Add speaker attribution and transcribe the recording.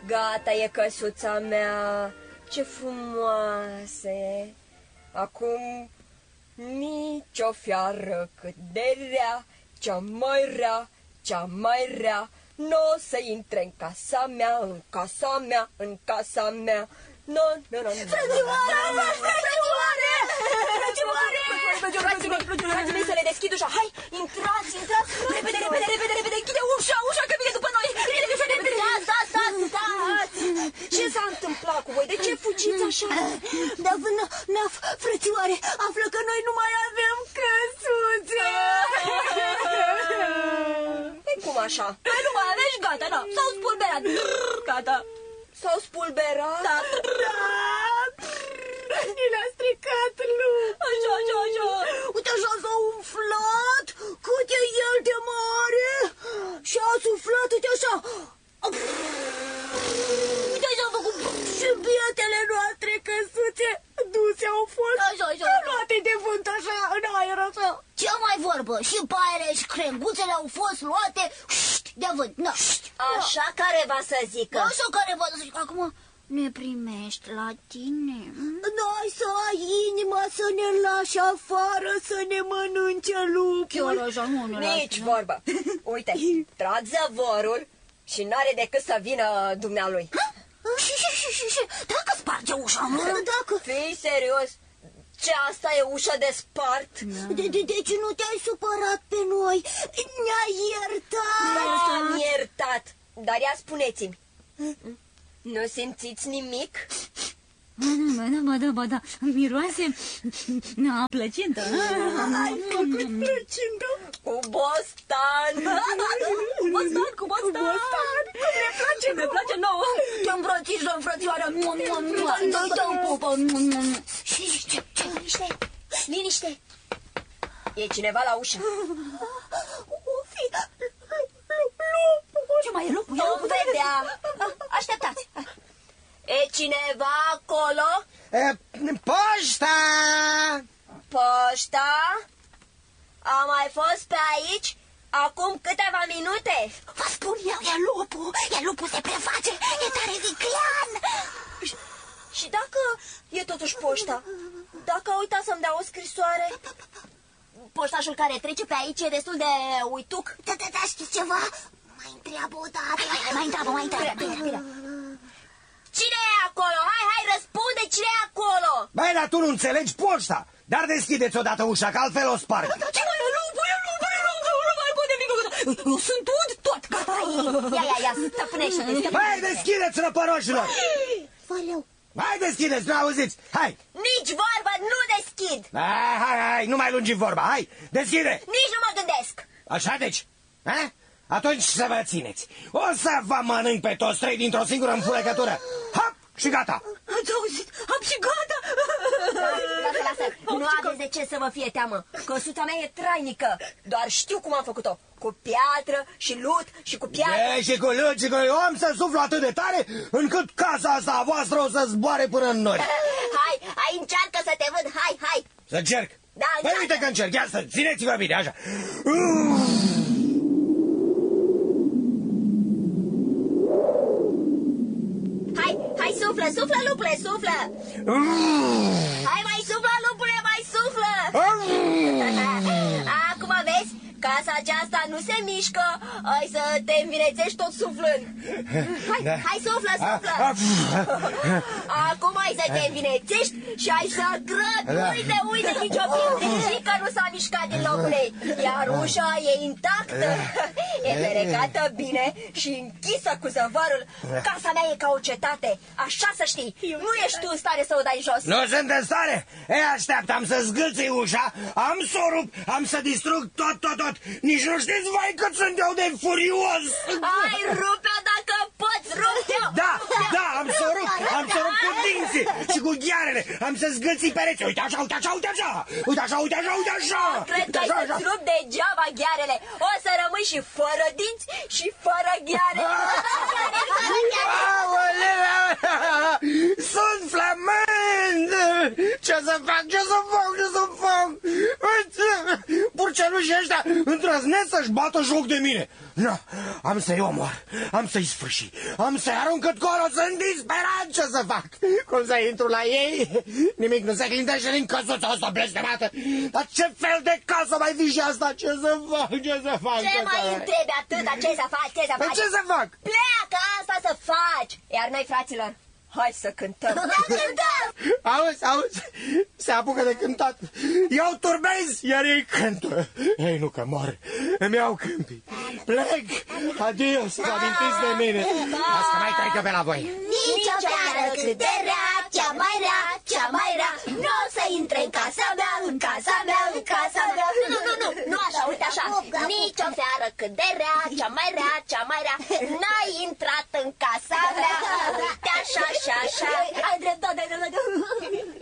Speaker 1: Gata e căsuța mea, ce frumoasă e. Acum nici o fiară cât de rea, cea mai rea, n-o să intre în casa mea, în casa mea, în casa mea. No. Frații mei, să le deschid ușa. Hai, intrați. Repede, închide ușa, că vine după noi. Stați. Ce s-a întâmplat cu voi? De ce fugiți așa?
Speaker 2: Naf, frățioare, află că noi nu mai avem căsuțe.
Speaker 1: Cum așa?
Speaker 2: Noi nu mai avem și gata, da. S-au spulberat. Gata.
Speaker 1: S-au spulberat?
Speaker 2: Da. Ni le-a stricat lupul. Așa. Uite așa s-a umflat. Cât e el de mare. Și a suflat, uite așa. Uite așa a făcut. Și bietele noastre căsuțe duse au fost. Așa. Luate de vânt așa, în aer așa. Ce mai vorbă? Și paiele și crenguțele au fost luate de vânt.
Speaker 1: Așa careva să zică.
Speaker 2: Așa careva să zică. Acum ne primești la tine. N-ai să ai inima să ne lași afară, să ne mănânce lupul.
Speaker 1: Nici vorbă. Uite, trag zăvorul și n-are decât să vină dumnealui.
Speaker 2: Și dacă sparge ușa, dacă...
Speaker 1: Fii serios? Ce, asta e ușa de spart?
Speaker 2: Deci nu te-ai supărat pe noi? Ne-ai iertat?
Speaker 1: M-am iertat. Dar ia spuneți-mi, nu simțiți nimic?
Speaker 3: Ba da, miroase plăcintă.
Speaker 2: Ai făcut plăcintă?
Speaker 1: Cu bostan.
Speaker 2: Cu bostan. Ne place nouă. Te îmbrățișăm, frățioară. Dă-i tău pupă. Și ce?
Speaker 1: Liniște. E cineva la ușă.
Speaker 2: O fi lupul.
Speaker 3: Ce mai e lupul?
Speaker 1: Nu vedea. Așteptați. E cineva acolo?
Speaker 4: Poșta!
Speaker 1: Poșta? A mai fost pe aici acum câteva minute.
Speaker 2: Vă spun eu, e lupul se preface, e tare viclean.
Speaker 1: Și dacă e totuși poșta? Dacă a uitat să-mi dea o scrisoare? Poștașul care trece pe aici e destul de uituc.
Speaker 2: Da, știți ceva? Mai întreabă o dată. Mai întreabă.
Speaker 1: Bine. Cine e acolo? Hai, răspunde, cine e acolo?
Speaker 4: Băi, dar tu nu înțelegi poșta. Dar deschideți odată ușa, că altfel o sparg.
Speaker 2: Ce mai e lupul? Nu mai poate nimic. Eu sunt tot, gata.
Speaker 1: Ia, stăpânește-te.
Speaker 4: Băi, deschideți, răpăroșilor.
Speaker 2: Valeu.
Speaker 4: Hai, deschideți, nu auziți, hai.
Speaker 1: Nici vorbă, nu deschid.
Speaker 4: Hai, nu mai lungi vorba, hai, deschide.
Speaker 1: Nici nu mă gândesc.
Speaker 4: Așa deci, ha? Atunci să vă țineți. O să vă mănânc pe toți trei dintr-o singură înfulecătură. Hop, și gata.
Speaker 2: Ați auzit? Am și gata.
Speaker 1: Lasă. Nu aveți de ce să vă fie teamă. Căsuța mea e trainică. Doar știu cum am făcut-o. Cu piatră și lut și cu piatră.
Speaker 4: Și cu lut și cu... Eu am să suflu atât de tare încât casa asta a voastră o să zboare până în nori.
Speaker 1: Hai, încearcă să te văd. Hai.
Speaker 4: Să încerc?
Speaker 1: Da,
Speaker 4: păi uite că încerc. Ia să țineți-vă bine, așa.
Speaker 1: Hai, suflă, lupule, suflă. Hai, mai suflă, lupule, mai suflă. Acum vezi, casa aceasta nu se mișcă. Hai să te învinețești tot suflând. Hai, suflă. Acum hai să te învinețești și hai să grăbi. Uite, nicio pietrică nu s-a mișcat din locul ei. Iar ușa e intactă. E ferecată bine și închisă cu zăvorul. Casa mea e ca o cetate. Așa să știi. Nu ești tu în stare să o dai jos.
Speaker 4: Nu sunt în stare? Așteaptă, am să zgâlțui ușa, am să o rup, am să distrug tot. Nici nu știți, vai, cât sunt eu de furios.
Speaker 1: Hai, rupe-o dacă poți, rupe-o.
Speaker 4: Da, am să o rup cu dinții și cu ghearele. Am să zgâlții pereți. Uite așa.
Speaker 1: Cred că ai să-ți rup degeaba ghearele. O să rămâi și fără dinți și fără gheare.
Speaker 4: Sunt flămând. Ce să fac? Pur ce măcelușii ăștia îndrăznesc să-și bată joc de mine. No, am să-i omor, am să-i sfârși, am să-i arunc cât colo, sunt disperat ce să fac. Cum să intru la ei? Nimic nu se clintește din căsuța asta blestemată. Dar ce fel de casă mai fi și asta? Ce să fac? Ce să fac?
Speaker 2: Ce mai întrebi atâta? Ce să faci? Ce să faci?
Speaker 4: Ce să fac?
Speaker 2: Pleacă, asta să faci!
Speaker 1: Iar noi, fraților, hai să cântăm.
Speaker 4: Auzi, se apucă de cântat. Iau turbezi, iar ei cântă. Ei, nu că mor, îmi iau câmpii. Plec, adio, să vă amintiți de mine. Las că mai trecă pe la voi.
Speaker 2: Nici o fiară cât de rea, cea mai rea, cea mai rea, nu o să intre în casa mea, în casa mea, în casa mea. Nu așa, uite așa. Nici o fiară cât de rea, cea mai rea, cea mai rea, n-a intrat în casa mea. Uite așa, așa, așa. Ai dreptate.